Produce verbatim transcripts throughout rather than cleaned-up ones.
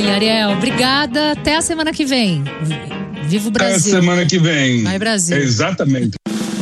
Ariel, obrigada. Até a semana que vem. Viva o Brasil. Até a semana que vem. Vai, Brasil. Exatamente.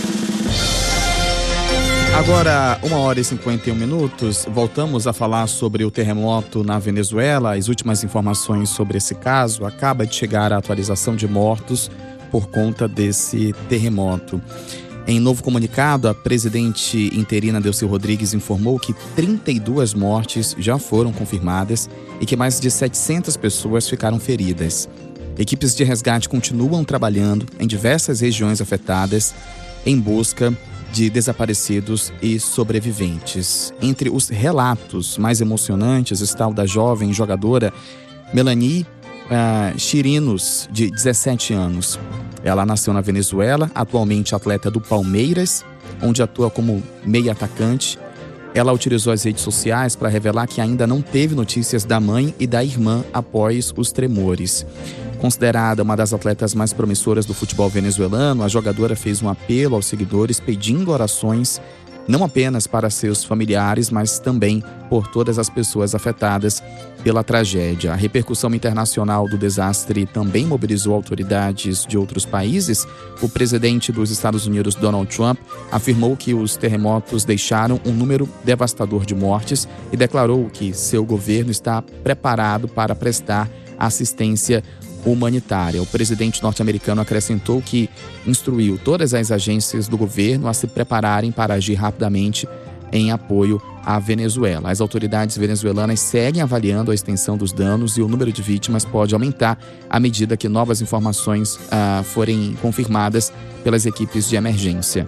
Agora, uma hora e cinquenta e um minutos, voltamos a falar sobre o terremoto na Venezuela. As últimas informações sobre esse caso. Acaba de chegar a atualização de mortos por conta desse terremoto. Em novo comunicado, a presidente interina Delcy Rodrigues informou que trinta e duas mortes já foram confirmadas e que mais de setecentas pessoas ficaram feridas. Equipes de resgate continuam trabalhando em diversas regiões afetadas em busca de desaparecidos e sobreviventes. Entre os relatos mais emocionantes está o da jovem jogadora Melanie uh, Chirinos, de dezessete anos. Ela nasceu na Venezuela, atualmente atleta do Palmeiras, onde atua como meia atacante. Ela utilizou as redes sociais para revelar que ainda não teve notícias da mãe e da irmã após os tremores. Considerada uma das atletas mais promissoras do futebol venezuelano, a jogadora fez um apelo aos seguidores pedindo orações não apenas para seus familiares, mas também por todas as pessoas afetadas pela tragédia. A repercussão internacional do desastre também mobilizou autoridades de outros países. O presidente dos Estados Unidos, Donald Trump, afirmou que os terremotos deixaram um número devastador de mortes e declarou que seu governo está preparado para prestar assistência humanitária. O presidente norte-americano acrescentou que instruiu todas as agências do governo a se prepararem para agir rapidamente em apoio à Venezuela. As autoridades venezuelanas seguem avaliando a extensão dos danos e o número de vítimas pode aumentar à medida que novas informações ah, forem confirmadas pelas equipes de emergência.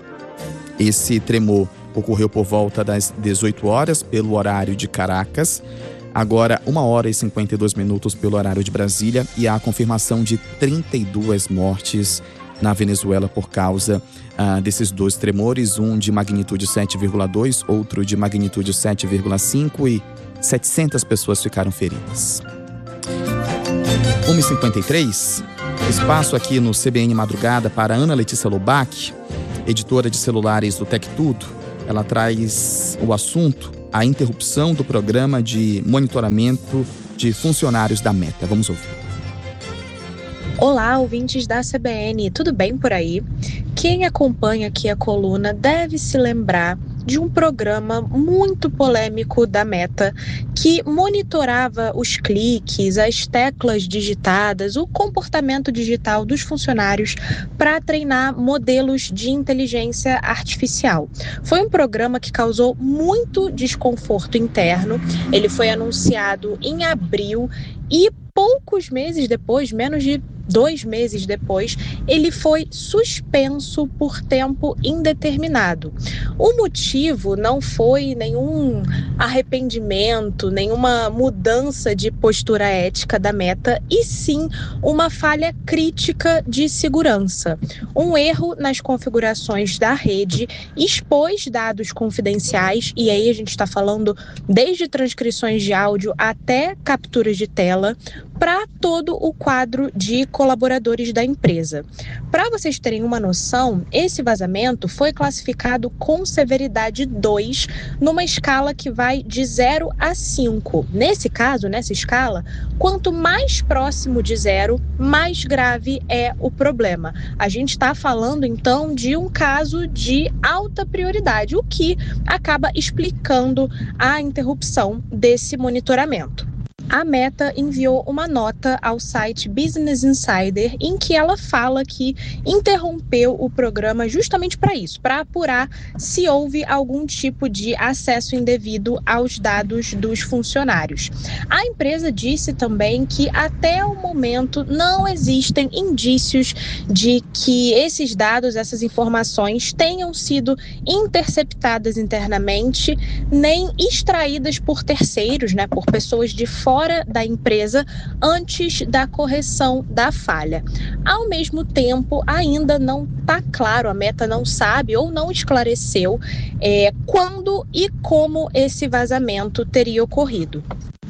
Esse tremor ocorreu por volta das dezoito horas pelo horário de Caracas. Agora, uma hora e cinquenta e dois minutos pelo horário de Brasília, e há a confirmação de trinta e duas mortes na Venezuela por causa uh, desses dois tremores, um de magnitude sete vírgula dois, outro de magnitude sete vírgula cinco, e setecentas pessoas ficaram feridas. uma e cinquenta e três, espaço aqui no C B N Madrugada para Ana Letícia Lubac, editora de celulares do Tec Tudo. Ela traz o assunto: a interrupção do programa de monitoramento de funcionários da Meta. Vamos ouvir. Olá, ouvintes da C B N, tudo bem por aí? Quem acompanha aqui a coluna deve se lembrar de um programa muito polêmico da Meta que monitorava os cliques, as teclas digitadas, o comportamento digital dos funcionários para treinar modelos de inteligência artificial. Foi um programa que causou muito desconforto interno. Ele foi anunciado em abril e poucos meses depois, menos de dois meses depois, ele foi suspenso por tempo indeterminado. O motivo não foi nenhum arrependimento, nenhuma mudança de postura ética da Meta, e sim uma falha crítica de segurança. Um erro nas configurações da rede expôs dados confidenciais, e aí a gente está falando desde transcrições de áudio até capturas de tela, para todo o quadro de colaboradores da empresa. Para vocês terem uma noção, esse vazamento foi classificado com severidade dois, numa escala que vai de zero a cinco. Nesse caso, nessa escala, quanto mais próximo de zero, mais grave é o problema. A gente está falando, então, de um caso de alta prioridade, o que acaba explicando a interrupção desse monitoramento. A Meta enviou uma nota ao site Business Insider em que ela fala que interrompeu o programa justamente para isso, para apurar se houve algum tipo de acesso indevido aos dados dos funcionários. A empresa disse também que até o momento não existem indícios de que esses dados, essas informações tenham sido interceptadas internamente, nem extraídas por terceiros, né, por pessoas de fora da empresa antes da correção da falha. Ao mesmo tempo, ainda não está claro, a Meta não sabe ou não esclareceu é, quando e como esse vazamento teria ocorrido.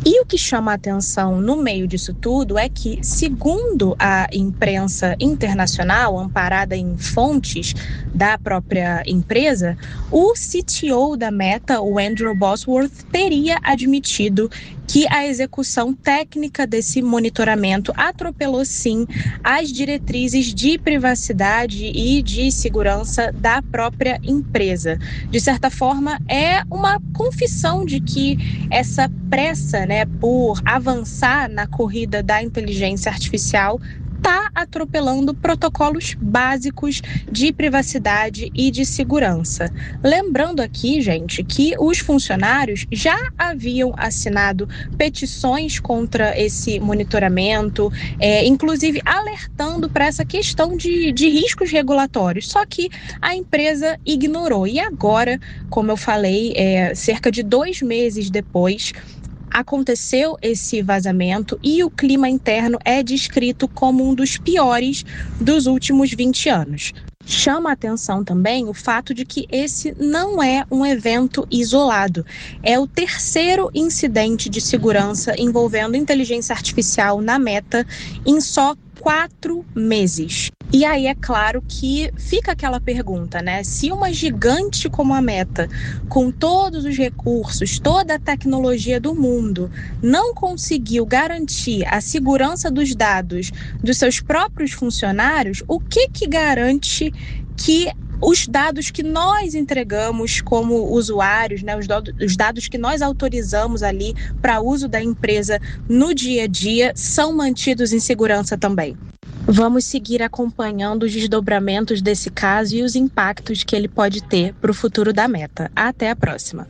E o que chama a atenção no meio disso tudo é que, segundo a imprensa internacional, amparada em fontes da própria empresa, o C T O da Meta, o Andrew Bosworth, teria admitido que a execução técnica desse monitoramento atropelou, sim, as diretrizes de privacidade e de segurança da própria empresa. De certa forma, é uma confissão de que essa pressa, né, por avançar na corrida da inteligência artificial está atropelando protocolos básicos de privacidade e de segurança. Lembrando aqui, gente, que os funcionários já haviam assinado petições contra esse monitoramento, é, inclusive alertando para essa questão de, de riscos regulatórios, só que a empresa ignorou. E agora, como eu falei, é, cerca de dois meses depois, aconteceu esse vazamento e o clima interno é descrito como um dos piores dos últimos vinte anos. Chama a atenção também o fato de que esse não é um evento isolado. É o terceiro incidente de segurança envolvendo inteligência artificial na Meta em só quatro meses. E aí é claro que fica aquela pergunta, né? Se uma gigante como a Meta, com todos os recursos, toda a tecnologia do mundo, não conseguiu garantir a segurança dos dados dos seus próprios funcionários, o que que garante que os dados que nós entregamos como usuários, né, os, do, os dados que nós autorizamos ali para uso da empresa no dia a dia, são mantidos em segurança também? Vamos seguir acompanhando os desdobramentos desse caso e os impactos que ele pode ter para o futuro da Meta. Até a próxima.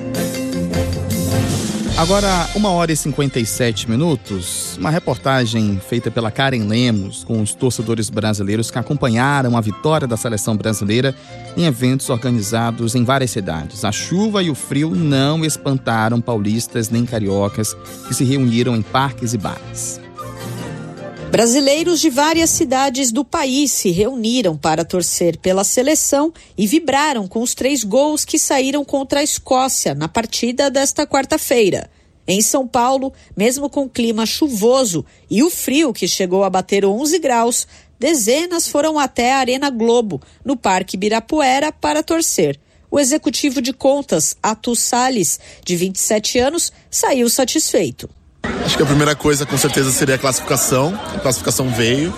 Agora, uma hora e cinquenta e sete minutos, uma reportagem feita pela Karen Lemos com os torcedores brasileiros que acompanharam a vitória da seleção brasileira em eventos organizados em várias cidades. A chuva e o frio não espantaram paulistas nem cariocas que se reuniram em parques e bares. Brasileiros de várias cidades do país se reuniram para torcer pela seleção e vibraram com os três gols que saíram contra a Escócia na partida desta quarta-feira. Em São Paulo, mesmo com clima chuvoso e o frio que chegou a bater onze graus, dezenas foram até a Arena Globo, no Parque Ibirapuera, para torcer. O executivo de contas, Atus Salles, de vinte e sete anos, saiu satisfeito. Acho que a primeira coisa com certeza seria a classificação. A classificação veio.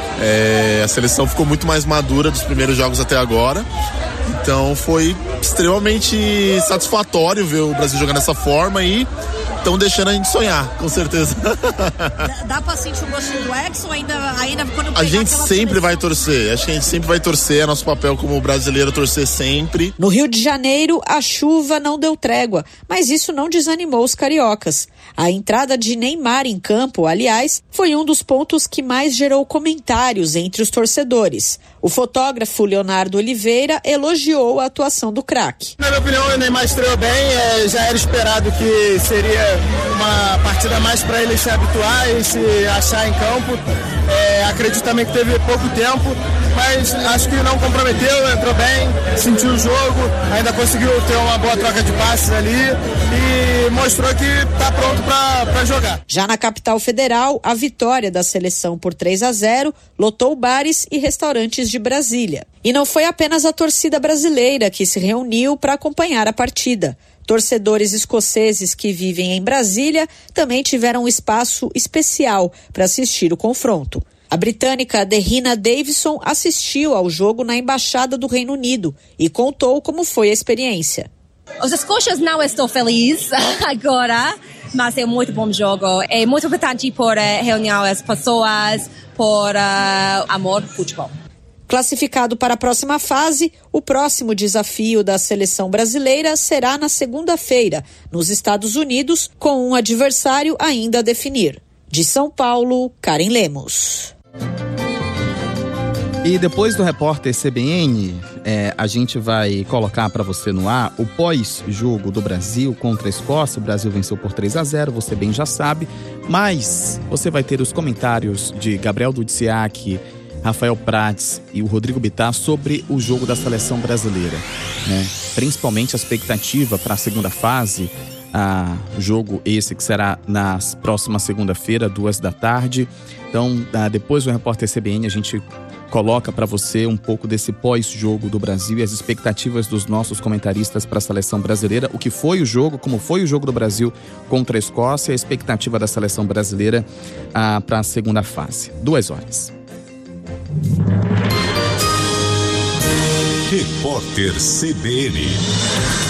É, a seleção ficou muito mais madura dos primeiros jogos até agora. Então foi extremamente satisfatório ver o Brasil jogando dessa forma e estão deixando a gente sonhar, com certeza. Dá, dá pra sentir o gostinho do ex ou ainda, ainda quando pegar A gente sempre seleção? vai torcer. Acho que a gente sempre vai torcer. É nosso papel como brasileiro torcer sempre. No Rio de Janeiro, a chuva não deu trégua, mas isso não desanimou os cariocas. A entrada de Neymar em campo, aliás, foi um dos pontos que mais gerou comentários entre os torcedores. O fotógrafo Leonardo Oliveira elogiou a atuação do craque. Na minha opinião, o Neymar estreou bem, é, já era esperado que seria uma partida mais para ele se habituar e se achar em campo. É, acredito também que teve pouco tempo, mas acho que não comprometeu, entrou bem, sentiu o jogo, ainda conseguiu ter uma boa troca de passes ali e mostrou que está pronto para jogar. Já na capital federal, a vitória da seleção por três a zero lotou bares e restaurantes de Brasília. E não foi apenas a torcida brasileira que se reuniu para acompanhar a partida. Torcedores escoceses que vivem em Brasília também tiveram um espaço especial para assistir o confronto. A britânica Derrina Davison assistiu ao jogo na Embaixada do Reino Unido e contou como foi a experiência. Os escócios não estão felizes agora, mas é um muito bom jogo. É muito importante por uh, reunir as pessoas, por uh, amor ao futebol. Classificado para a próxima fase, o próximo desafio da seleção brasileira será na segunda-feira, nos Estados Unidos, com um adversário ainda a definir. De São Paulo, Karen Lemos. E depois do repórter C B N, é, a gente vai colocar para você no ar o pós-jogo do Brasil contra a Escócia. O Brasil venceu por três a zero, você bem já sabe, mas você vai ter os comentários de Gabriel Dudziak, Rafael Prats e o Rodrigo Bittar sobre o jogo da seleção brasileira, né? Principalmente a expectativa para a segunda fase, Ah, jogo esse que será na próxima segunda-feira, duas da tarde. Então, ah, depois do Repórter C B N, a gente coloca para você um pouco desse pós-jogo do Brasil e as expectativas dos nossos comentaristas para a seleção brasileira. O que foi o jogo, como foi o jogo do Brasil contra a Escócia e a expectativa da seleção brasileira ah, para a segunda fase. Duas horas. Repórter C B N.